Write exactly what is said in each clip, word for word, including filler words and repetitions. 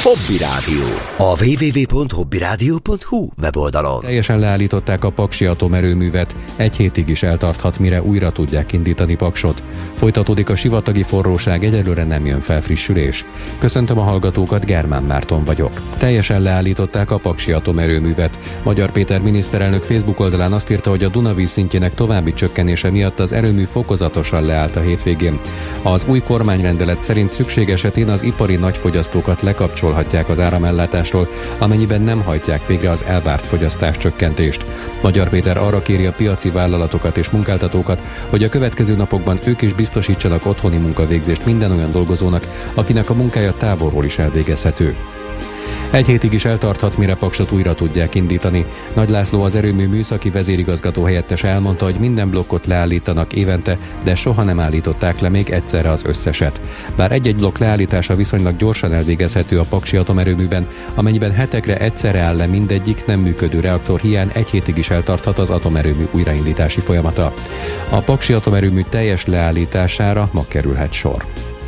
Hobby Rádió. A double-u double-u double-u pont hobbyradio pont hu weboldalon. Teljesen leállították a paksi atomerőművet. Egy hétig is eltarthat, mire újra tudják indítani Paksot. Folytatódik a sivatagi forróság, egyelőre nem jön felfrissülés. Köszöntöm a hallgatókat, Germán Márton vagyok. Teljesen leállították a paksi atomerőművet. Magyar Péter miniszterelnök Facebook oldalán azt írta, hogy a Dunavíz szintjének további csökkenése miatt az erőmű fokozatosan leállt a hétvégén. Az új kormányrendelet szerint szükség esetén az ipari nagyfogyasztókat lekapcsolhatják az áramellátásról, amennyiben nem hajtják végre az elvárt fogyasztás csökkentést. Magyar Péter arra kéri a piaci vállalatokat és munkáltatókat, hogy a következő napokban ők is biztosítsanak otthoni munkavégzést minden olyan dolgozónak, akinek a munkája távolról is elvégezhető. Egy hétig is eltarthat, mire Paksot újra tudják indítani. Nagy László, az erőmű műszaki vezérigazgató helyettese elmondta, hogy minden blokkot leállítanak évente, de soha nem állították le még egyszerre az összeset. Bár egy-egy blokk leállítása viszonylag gyorsan elvégezhető a paksi atomerőműben, amennyiben hetekre egyszerre áll le mindegyik nem működő reaktor hiány, egy hétig is eltarthat az atomerőmű újraindítási folyamata. A paksi atomerőmű teljes leállítására ma kerülhet sor.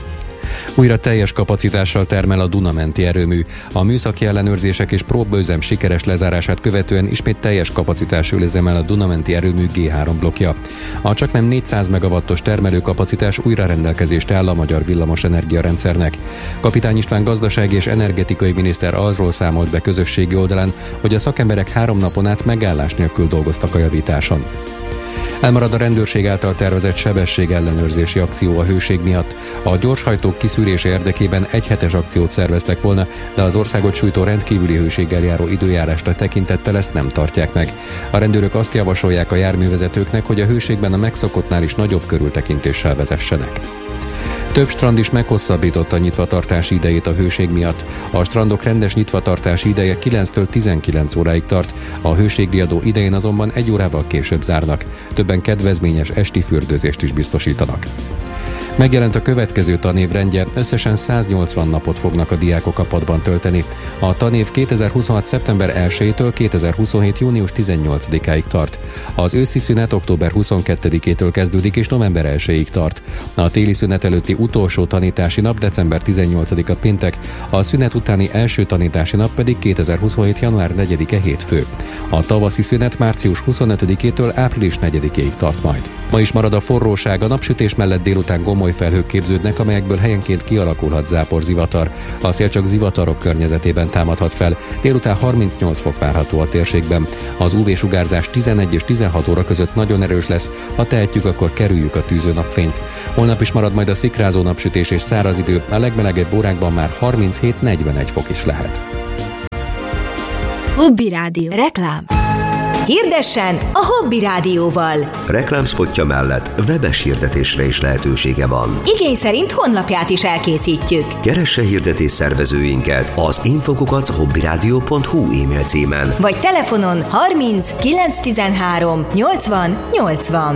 Újra teljes kapacitással termel a Duna-menti erőmű. A műszaki ellenőrzések és próbaüzem sikeres lezárását követően ismét teljes kapacitású üzemel a Duna-menti erőmű gé három blokkja. A csaknem négyszáz megawattos termelőkapacitás újra rendelkezésre áll a magyar villamosenergia rendszernek. Kapitány István gazdasági és energetikai miniszter arról számolt be közösségi oldalán, hogy a szakemberek három napon át megállás nélkül dolgoztak a javításon. Elmarad a rendőrség által tervezett sebesség ellenőrzési akció a hőség miatt. A gyorshajtók kiszűrése érdekében egyhetes akciót szerveztek volna, de az országot sújtó rendkívüli hőséggel járó időjárásra tekintettel ezt nem tartják meg. A rendőrök azt javasolják a járművezetőknek, hogy a hőségben a megszokottnál is nagyobb körültekintéssel vezessenek. Több strand is meghosszabbította a nyitvatartási idejét a hőség miatt. A strandok rendes nyitvatartási ideje kilenctől tizenkilenc óráig tart, a hőségriadó idején azonban egy órával később zárnak. Többen kedvezményes esti fürdőzést is biztosítanak. Megjelent a következő tanév rendje, összesen száznyolcvan napot fognak a diákok a padban tölteni. A tanév kétezer-huszonhat. szeptember elsejétől kétezer-huszonhét. június tizennyolcadikáig tart. Az őszi szünet október huszonkettedikétől kezdődik és november elsejéig tart. A téli szünet előtti utolsó tanítási nap december tizennyolcadika péntek, a szünet utáni első tanítási nap pedig kétezer-huszonhét. január negyedike hétfő. A tavaszi szünet március huszonötödikétől április negyedikéig tart majd. Ma is marad a forróság, a napsütés mellett délután gomoly felhők képződnek, amelyekből helyenként kialakulhat záporzivatar. A szél csak zivatarok környezetében támadhat fel. Délután harmincnyolc fok várható a térségben. Az ú vé-sugárzás tizenegy és tizenhat óra között nagyon erős lesz, ha tehetjük, akkor kerüljük a tűző napfényt. Holnap is marad majd a szikrázó napsütés és száraz idő, a legmelegebb órákban már harminchét-negyvenegy fok is lehet. Hobby Rádió. Reklám. Hirdessen a Hobby Rádióval. Reklámszpotja mellett webes hirdetésre is lehetősége van. Igény szerint honlapját is elkészítjük. Keresse hirdetés szervezőinket az infokukat hobbyradio pont hu e-mail címen. Vagy telefonon harminc kilencszáztizenhárom nyolcvan nyolcvan.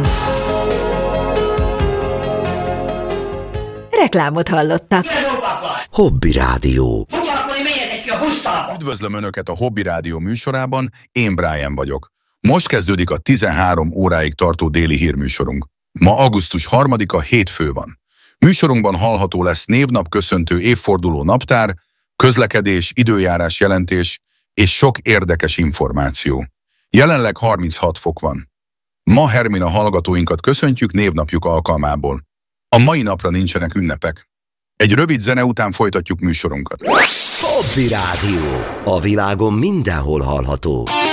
Reklámot hallottak. Hobby Rádió. Üdvözlöm Önöket a Hobby Rádió műsorában, én Brian vagyok. Most kezdődik a tizenhárom óráig tartó déli hírműsorunk. Ma augusztus harmadika, hétfő van. Műsorunkban hallható lesz névnap köszöntő évforduló naptár, közlekedés, időjárás jelentés és sok érdekes információ. Jelenleg harminchat fok van. Ma Hermina hallgatóinkat köszöntjük névnapjuk alkalmából. A mai napra nincsenek ünnepek. Egy rövid zene után folytatjuk műsorunkat. Hobby Rádió. A világon mindenhol hallható.